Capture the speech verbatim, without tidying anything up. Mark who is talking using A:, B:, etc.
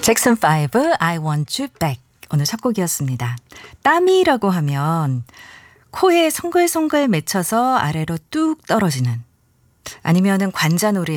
A: 잭슨 파이브 I want you back. 오늘 첫 곡이었습니다. 땀이라고 하면 코에 송글송글 맺혀서 아래로 뚝 떨어지는, 아니면은 관자놀이